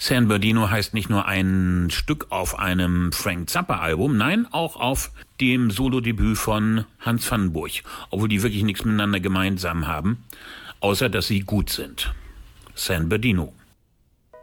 San Bernardino heißt nicht nur ein Stück auf einem Frank Zappa-Album, nein, auch auf dem Solodebüt von Hans Vandenburg, obwohl die wirklich nichts miteinander gemeinsam haben, außer dass sie gut sind. San Bernardino.